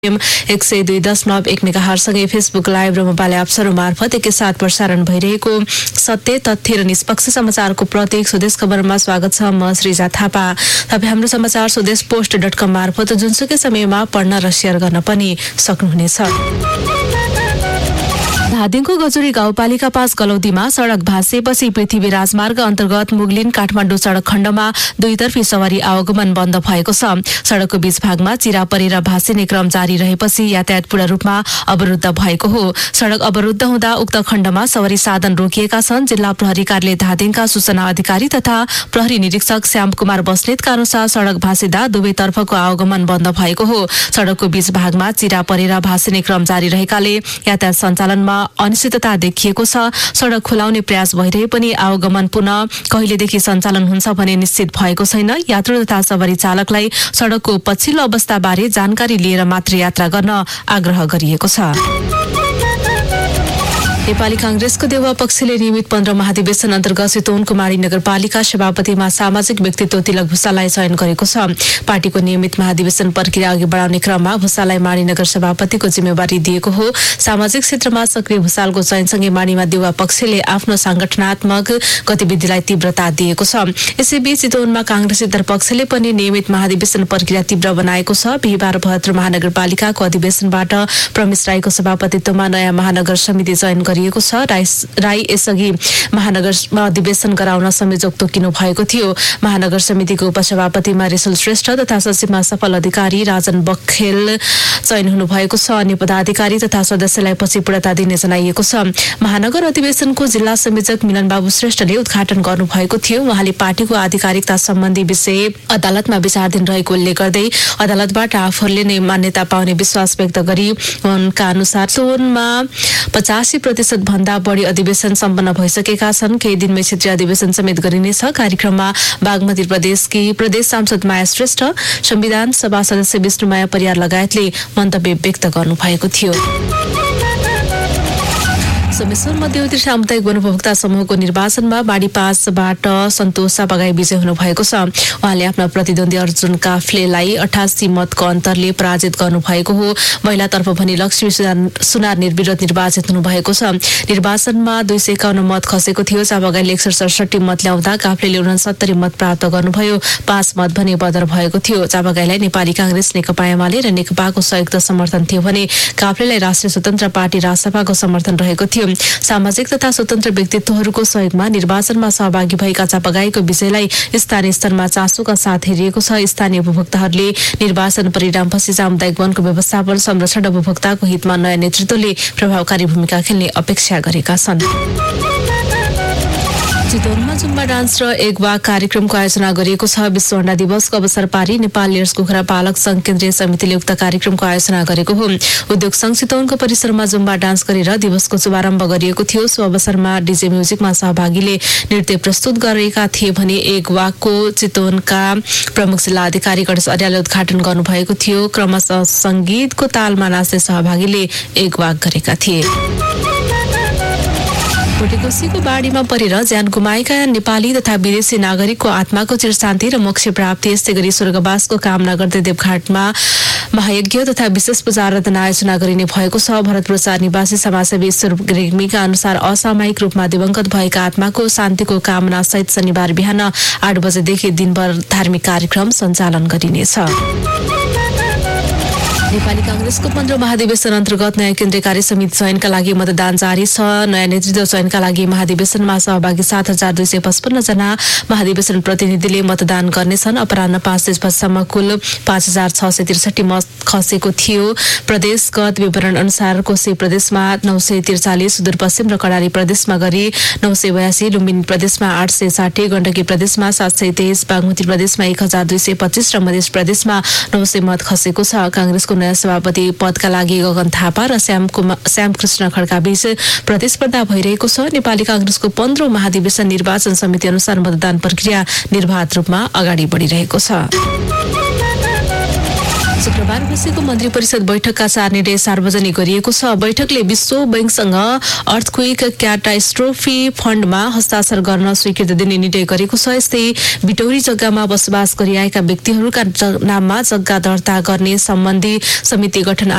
102.1 मेगाहर्जसँगै Facebook live र mobile एप्सहरू मार्फत एकैसाथ प्रसारण भइरहेको सत्य तथ्य र निष्पक्ष समाचारको प्रतीक स्वदेश खबरमा स्वागत छ। म श्रीजा थापा। तपाईँ हाम्रो समाचार स्वदेश पोस्ट.com मार्फत जुनसुकै समयमा पढ्न र सेयर गर्न पनि सक्नुहुनेछ। धादिङको गजुरी गाउँपालिका 5 गलौदीमा सड़क भाँसिएपछि पृथ्वी राजमार्ग अन्तर्गत मुगलिन काठमाडौँ सड़क खण्डमा दुईतर्फी सवारी आवागमन बन्द भएको छ। सड़कको बीच भागमा चिरा परेर भाँसिने क्रम जारी रहेपछि यातायात पूर्ण रूपमा अवरुद्ध भएको हो। सड़क अवरुद्ध हुँदा उक्त खण्डमा सवारी साधन रोकिएका छन्। जिल्ला प्रहरी कार्यालय धादिङका सूचना अधिकारी तथा प्रहरी निरीक्षक श्याम कुमार बस्नेतका अनुसार सड़क भाँसिँदा दुवैतर्फको आवागमन बन्द भएको हो। सड़कको बीच भागमा चिरा परेर भाँसिने क्रम जारी रहेकाले यातायात सञ्चालनमा अनिश्चितता देखिएको छ। सड़क खुलाउने प्रयास भइरहे पनि आवागमन पुनः कहिलेदेखि सञ्चालन हुन्छ भने निश्चित भएको छैन। यात्रु तथा सवारी चालकलाई सड़कको पछिल्लो अवस्थाबारे जानकारी लिएर मात्र यात्रा गर्न आग्रह गरिएको छ। नेपाली कांग्रेसको देउवा पक्षले नियमित 15 महाधिवेशन अन्तर्गत चितवनको माडी नगरपालिका सभापतिमा सामाजिक व्यक्तित्व तिलक भुसाललाई चयन गरेको छ। पार्टीको नियमित महाधिवेशन प्रक्रिया अघि बढाउने क्रममा भुसाललाई माडी नगर सभापतिको जिम्मेवारी दिएको हो। सामाजिक क्षेत्रमा सक्रिय भुसालको चयनसँगै माडीमा देउवा पक्षले आफ्नो संगठनात्मक गतिविधिलाई तीव्रता दिएको छ। यसैबीच चितवनमा कांग्रेसेतर पक्षले पनि नियमित महाधिवेशन प्रक्रिया तीव्र बनाएको छ। बिहिबार भद्र महानगरपालिकाको अधिवेशनबाट प्रमेश राईको सभापतित्वमा नयाँ महानगर समिति चयन गरिएको छ। राई यसअघि महानगरमा अधिवेशन गराउन संयोजक तोकिनु भएको थियो। महानगर समितिको उपसभापतिमा रेशल श्रेष्ठ तथा सचिवमा सफल अधिकारी राजन बखेल चयन हुनु भएको छ। अन्य पदाधिकारी तथा सदस्यलाई पछि पूर्णता दिने जनाइएको छ। महानगर अधिवेशनको जिल्ला संयोजक मिलन बाबु श्रेष्ठले उद्घाटन गर्नु भएको थियो। उहाँले पार्टीको आधिकारिकता सम्बन्धी विषय अदालतमा विचाराधीन रहेको उल्लेख गर्दै अदालतबाट आफूहरूले नै मान्यता पाउने विश्वास व्यक्त गरी उनका अनुसार चितवनमा 85% भन्दा बढी अधिवेशन सम्पन्न भइसकेका छन्। केही दिनमै क्षेत्रीय अधिवेशन समेत गरिनेछ। कार्यक्रममा बागमती प्रदेशकी प्रदेश सांसद माया श्रेष्ठ, संविधान सभा सदस्य विष्णुमाया परियार लगायतले मन्तव्य व्यक्त गर्नु भएको थियो। सोमेश्वर मध्यवर्ती सामुदायिक वन उपभोक्ता समूहको निर्वाचनमा बाढी 5बाट सन्तोष सापागाई विजय हुनु भएको छ। उहाँले आफ्ना प्रतिद्वन्दी अर्जुन काफ्लेलाई 88 मतको अन्तरले पराजित गर्नु भएको हो। महिलातर्फ भने लक्ष्मी सुनार निर्विरोध निर्वाचित हुनु भएको छ। निर्वाचनमा 251 मत खसेको थियो। चापागाईले 167 मत ल्याउँदा काफ्लेले 69 मत प्राप्त गर्नुभयो। 5 मत भने बदर भएको थियो। चापागाईलाई नेपाली कांग्रेस, नेकपा एमाले र नेकपाको संयुक्त समर्थन थियो भने काफ्लेलाई राष्ट्रिय स्वतन्त्र पार्टी रासपाको समर्थन रहेको थियो। सामाजिक तथा स्वतन्त्र व्यक्तित्वहरूको सहयोगमा निर्वाचनमा सहभागी भएका चापागाईको विजयलाई स्थानीय स्तरमा चासोका साथ हेरिएको छ। स्थानीय उपभोक्ताहरूले निर्वाचन परिणामपछि सामुदायिक वनको व्यवस्थापन, संरक्षण र उपभोक्ताको हितमा नयाँ नेतृत्वले प्रभावकारी भूमिका खेल्ने अपेक्षा गरेका छन्। चितवनमा जुम्बा डान्स र एक वाक कार्यक्रमको आयोजना गरिएको छ। विश्व अण्डा दिवसको अवसर पारी नेपाल लेयर्स कुखुरा पालक संघ केन्द्रीय समितिले उक्त कार्यक्रमको आयोजना गरेको हो। उद्योग संघ चितवनको परिसरमा जुम्बा डान्स गरेर दिवसको शुभारम्भ गरिएको थियो। सो अवसरमा डीजे म्युजिकमा सहभागीले नृत्य प्रस्तुत गरेका थिए भने एक वाकको चितवनका प्रमुख जिल्ला अधिकारी गणेश अर्यालले उद्घाटन गर्नुभएको थियो। क्रमशः संगीतको तालमा नाच्ने सहभागीले एक वाक गरेका थिए। कोटीकोसीको बाढीमा परेर ज्यान गुमाएका नेपाली तथा विदेशी नागरिकको आत्माको चिरशान्ति र मोक्ष प्राप्ति, यस्तै गरी स्वर्गवासको कामना गर्दै देवघाटमा महायज्ञ तथा विशेष पूजा आराधना आयोजना गरिने भएको छ। भरतपुर निवासी समाजसेवी ईश्वर रेग्मीका अनुसार असामयिक रूपमा दिवंगत भएका आत्माको शान्तिको कामना सहित शनिबार बिहान 8 बजेदेखि दिनभर धार्मिक कार्यक्रम सञ्चालन गरिनेछ। नेपाली कांग्रेसको 15 महाधिवेशन अन्तर्गत नयाँ केन्द्रीय कार्य समिति चयनका लागि मतदान जारी छ। नयाँ नेतृत्व चयनका लागि महाधिवेशनमा सहभागी 7255 जना महाधिवेशन प्रतिनिधिले मतदान गर्नेछन्। अपराह्न 5 बजेसम्म कुल 5663 मत खसेको थियो। प्रदेशगत विवरण अनुसार कोशी प्रदेशमा 943, सुदूरपश्चिम र कडारी प्रदेशमा गरी 982, लुम्बिनी प्रदेशमा 860, गण्डकी प्रदेशमा 723, बागमती प्रदेशमा 1225 र मध्य प्रदेशमा 900 मत खसेको छ। कांग्रेसको नयाँ सभापति पदका लागि गगन थापा र श्यामकृष्ण खड्का बीच प्रतिस्पर्धा भइरहेको छ। नेपाली कांग्रेसको 15 महाधिवेशन निर्वाचन समिति अनुसार मतदान प्रक्रिया निर्वाध रूपमा अगाडि बढिरहेको छ। शुक्रबार बसेको मन्त्री परिषद बैठकका 4 निर्णय सार्वजनिक गरिएको छ। बैठकले विश्व बैंकसँग अर्थक्वेक क्याटास्ट्रोफी फण्डमा हस्ताक्षर गर्न स्वीकृति दिने निर्णय गरेको छ। यस्तै बिटौरी जग्गामा बसोबास गरिआएका व्यक्तिहरूका नाममा जग्गा दर्ता गर्ने सम्बन्धी समिति गठन